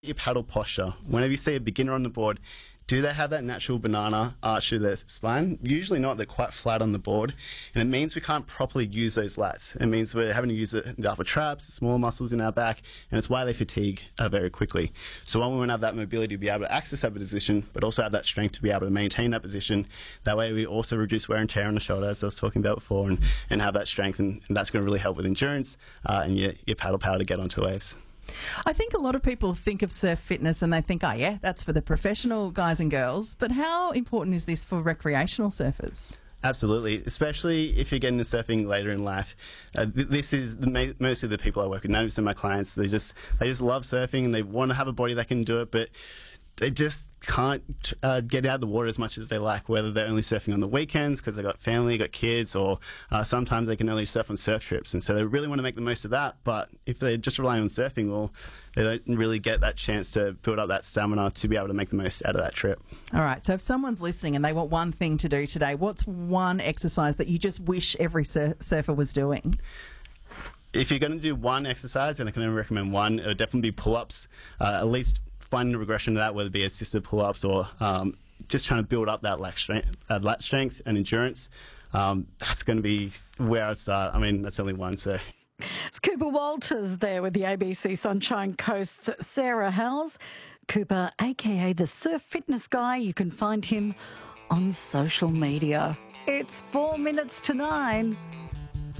your paddle posture. Whenever you see a beginner on the board, do they have that natural banana arch through their spine? Usually not. They're quite flat on the board. And it means we can't properly use those lats. It means we're having to use the upper traps, the small muscles in our back, and it's why they fatigue very quickly. So one, we want to have that mobility to be able to access that position, but also have that strength to be able to maintain that position. That way we also reduce wear and tear on the shoulder, as I was talking about before, and have that strength. And that's going to really help with endurance and your paddle power to get onto the waves. I think a lot of people think of surf fitness and they think, oh yeah, that's for the professional guys and girls. But how important is this for recreational surfers? Absolutely, especially if you're getting into surfing later in life. This is most of the people I work with. Most of my clients, they just love surfing and they want to have a body that can do it, but they just can't get out of the water as much as they like, whether they're only surfing on the weekends because they've got family, got kids, or sometimes they can only surf on surf trips. And so they really want to make the most of that. But if they're just relying on surfing, well, they don't really get that chance to build up that stamina to be able to make the most out of that trip. All right, so if someone's listening and they want one thing to do today, what's one exercise that you just wish every surfer was doing? If you're going to do one exercise, and I can only recommend one, it would definitely be pull-ups, at least finding a regression to that, whether it be assisted pull-ups or just trying to build up that lat strength and endurance. That's going to be where I'd start. I mean, that's only one, so. It's Cooper Walters there with the ABC Sunshine Coast's Sarah Howes. Cooper, a.k.a. the Surf Fitness Guy. You can find him on social media. It's 9:04.